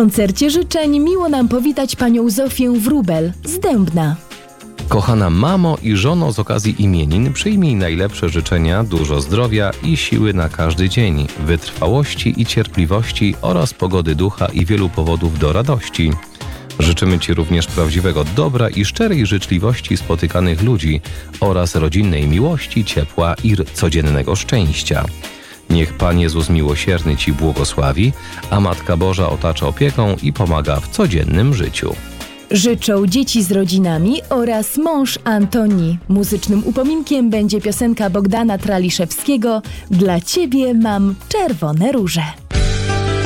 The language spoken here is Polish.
koncercie życzeń miło nam powitać panią Zofię Wróbel z Dębna. Kochana mamo i żono, z okazji imienin przyjmij najlepsze życzenia, dużo zdrowia i siły na każdy dzień, wytrwałości i cierpliwości oraz pogody ducha i wielu powodów do radości. Życzymy Ci również prawdziwego dobra i szczerej życzliwości spotykanych ludzi oraz rodzinnej miłości, ciepła i codziennego szczęścia. Niech Pan Jezus miłosierny Ci błogosławi, a Matka Boża otacza opieką i pomaga w codziennym życiu. Życzą dzieci z rodzinami oraz mąż Antoni. Muzycznym upominkiem będzie piosenka Bogdana Traliszewskiego „Dla Ciebie mam czerwone róże”.